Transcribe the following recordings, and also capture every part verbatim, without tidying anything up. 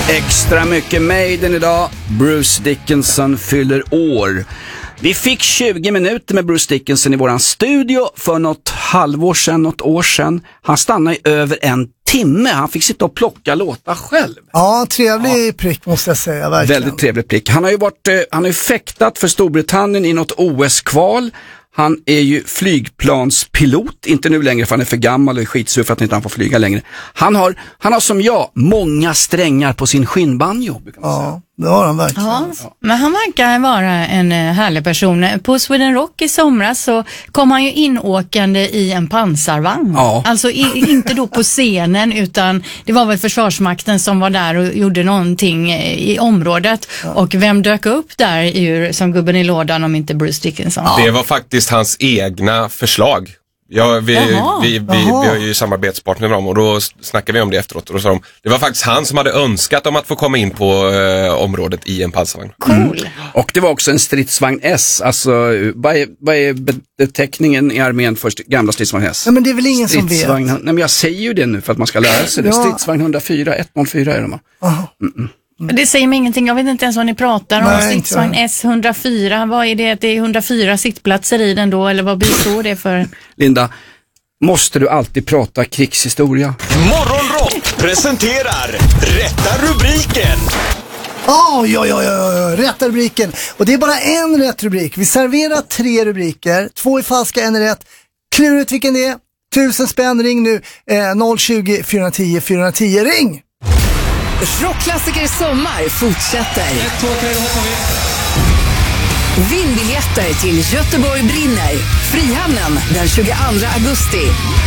Extra mycket Maiden idag. Bruce Dickinson fyller år. Vi fick tjugo minuter med Bruce Dickinson i våran studio för något halvår sedan, något år sedan. Han stannade i över en timme. Han fick sitta och plocka låtar själv. Ja, trevlig ja. prick måste jag säga, verkligen. Väldigt trevlig prick. Han har ju varit, eh, han har ju fäktat för Storbritannien i något O S-kval. Han är ju flygplanspilot, inte nu längre för han är för gammal och är skitsur för att inte han får flyga längre. Han har, han har som jag många strängar på sin skinnbanjo. Ja, det har han verkligen. Ja, men han verkar vara en härlig person. På Sweden Rock i somras så kom han ju inåkande i en pansarvagn. Ja. Alltså i, inte då på scenen utan det var väl Försvarsmakten som var där och gjorde någonting i området. Ja. Och vem dök upp där ur, som gubben i lådan om inte Bruce Dickinson? Ja. Det var faktiskt hans egna förslag. Ja, vi, vi, vi, vi har ju samarbetspartner med dem och då snackade vi om det efteråt och då sa de, det var faktiskt han som hade önskat om att få komma in på eh, området i en pansarvagn. Cool. Mm. Och det var också en stridsvagn S, alltså vad är, vad är beteckningen i armén för gamla stridsvagn S? Ja, men det är väl ingen som vet. Nej, men jag säger ju det nu för att man ska lära sig det. Ja. Stridsvagn hundrafyra, etthundrafyra är de. Mm-mm. Det säger mig ingenting, jag vet inte ens vad ni pratar om. Nej, stridsvagn S hundrafyra, vad är det? Det är hundrafyra sittplatser i den då, eller vad består det för? Linda, måste du alltid prata krigshistoria? Morgonrock presenterar Rätta rubriken. Oh, ja, ja, ja, rätta rubriken. Och det är bara en rätt rubrik. Vi serverar tre rubriker, två är falska, en är rätt. Klurigt vilken det är, tusen spänn, ring nu, eh, noll tjugo, fyra tio, fyra tio, ring! Rockklassiker sommar fortsätter. Ett, två, tre, då hoppar vi. Vinn biljetter till Göteborg brinner. Frihamnen den tjugoandra augusti.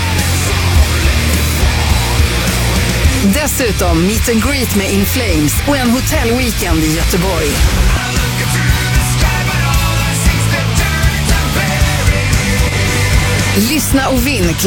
Dessutom meet and greet med In Flames och en hotellweekend i Göteborg. Lyssna och vinn.